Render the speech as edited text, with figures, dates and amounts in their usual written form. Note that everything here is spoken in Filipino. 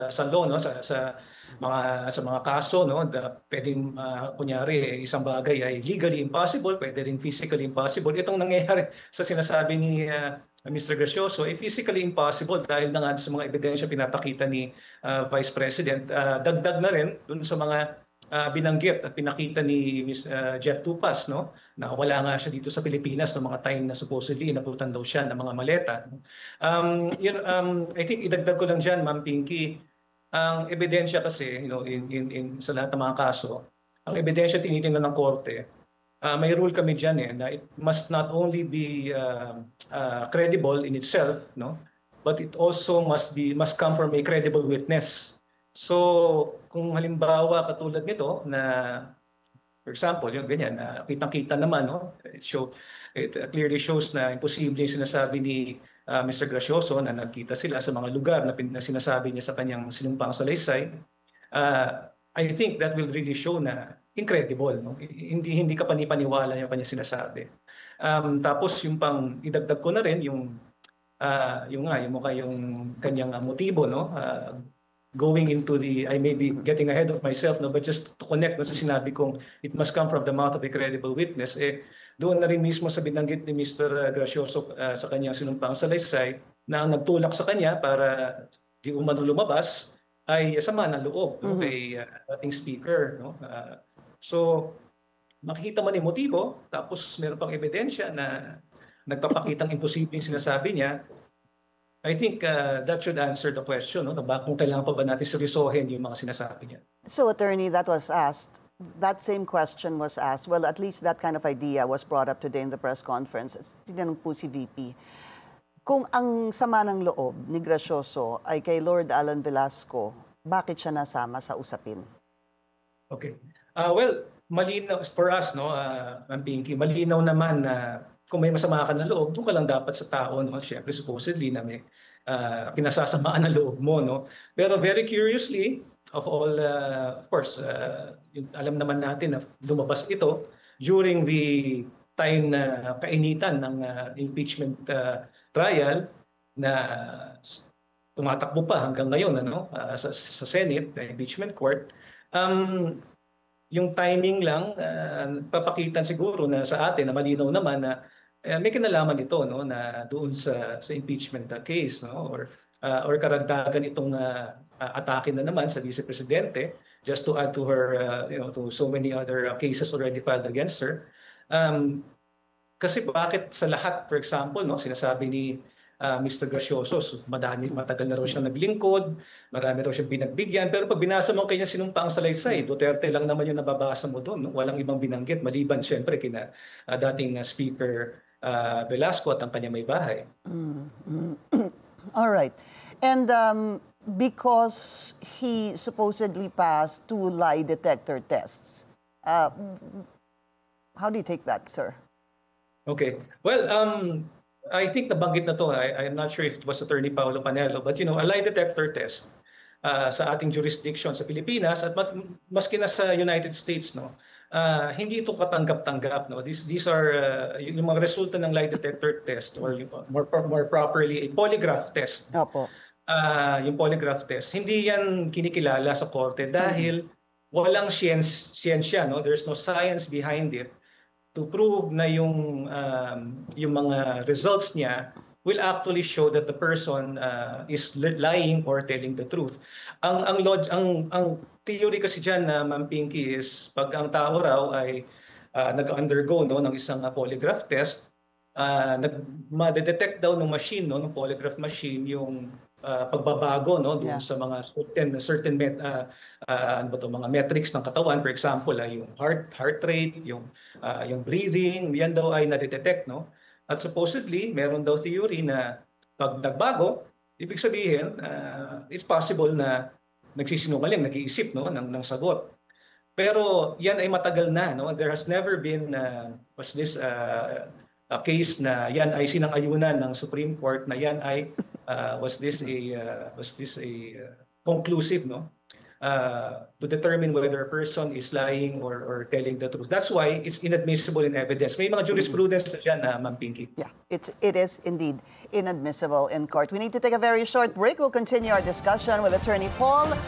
sa law, no, sa mga kaso, no, pwedeng kunyari isang bagay ay legally impossible, pwede rin physically impossible. Itong nangyayari sa sinasabi ni Mr. Gracioso ay physically impossible dahil na nga sa mga ebidensya pinapakita ni Vice President. Dagdag na rin dun sa mga binanggit at pinakita ni Jeff Tupas, no, na wala nga siya dito sa Pilipinas no mga time na supposedly inabutan daw siya ng mga maleta. I think idagdag ko lang dyan, Ma'am Pinky, ang ebidensya kasi, sa lahat ng mga kaso, ang ebidensya tinitingnan ng korte, may rule kami dyan na it must not only be credible in itself, no, but it also must come from a credible witness. So, kung halimbawa katulad nito na, for example, yung ganyan, kitang-kita naman, no, it clearly shows na imposible yung sinasabi ni Mr. Gracioso na nagkita sila sa mga lugar na sinasabi niya sa kanyang sinumpang salaysay. I think that will really show na incredible, no? Hindi ka panipaniwala yung kanyang sinasabi. Tapos yung pang idagdag ko na rin yung kanyang motibo, no? Going into I may be getting ahead of myself, no, but just to connect no, sa sinabi kong it must come from the mouth of a credible witness, doon na rin mismo sa binanggit ni Mr. Gracioso sa kanyang sinumpang salaysay na ang nagtulak sa kanya para di umano lumabas ay sama ng loob no, kay ating speaker. No? So, makikita man yung motibo, tapos meron pang ebidensya na nagpapakitang imposible yung sinasabi niya. I think that should answer the question, no? Kung kailangan pa ba natin seryosohin yung mga sinasabi niya. So, Attorney, that same question was asked. Well, at least that kind of idea was brought up today in the press conference. Tinanong po si VP. Kung ang sama ng loob ni Gracioso ay kay Lord Alan Velasco, bakit siya nasama sa usapin? Okay. Well, malinaw for us, no, Ma'am Pinky, malinaw naman na kung may masama ka ng loob, doon ka lang dapat sa tao, no? Siyempre, supposedly na may pinasasamaan ng loob mo, no? Pero very curiously, of course, alam naman natin na lumabas ito during the time na kainitan ng impeachment trial na tumatakbo pa hanggang ngayon sa Senate, the impeachment court. Yung timing lang, papakitan siguro na sa atin na malinaw naman na may kinalaman ito no na doon sa impeachment case no or karagdagan itong atake na naman sa Vice Presidente just to add to her to so many other cases already filed against her. Kasi bakit sa lahat, for example, no, sinasabi ni Mr. Gracioso, matagal na raw siyang naglingkod, marami raw siyang binagbigyan, pero pag binasa mo kanya sinumpang salaysay, Duterte lang naman yung nababasa mo doon, no? Walang ibang binanggit, maliban siyempre kina dating Speaker Velasco at ang kanya may bahay. All right. And because he supposedly passed 2 lie detector tests, how do you take that, sir? Okay. Well, I think nabanggit na to. I'm not sure if it was Attorney Paolo Panelo, but a lie detector test sa ating jurisdiction sa Pilipinas at maski na sa United States, no, hindi ito katanggap-tanggap. No? These are yung mga resulta ng lie detector test or more properly a polygraph test. Opo. Yung polygraph test, hindi yan kinikilala sa korte dahil walang siyensya, no? There's no science behind it to prove na yung mga results niya will actually show that the person is lying or telling the truth. Ang theory kasi diyan na Ma'am Pinky is pag ang tao raw ay nag-undergo no ng isang polygraph test, ma-detect daw ng machine no ng polygraph machine yung pagbabago no doon sa mga certain mga metrics ng katawan, for example yung heart rate, yung breathing, yan daw ay na-detect no. At supposedly meron daw theory na pag nagbago, ibig sabihin it's possible na nagsisinungaling, nag-iisip no ng sagot. Pero yan ay matagal na no. There has never been was this a case na yan ay sinang-ayunan ng Supreme Court na yan ay was this a conclusive no to determine whether a person is lying or telling the truth. That's why it's inadmissible in evidence. May mga jurisprudence na dyan, Ma'am Pinky. Yeah, it is indeed inadmissible in court. We need to take a very short break. We'll continue our discussion with Attorney Paul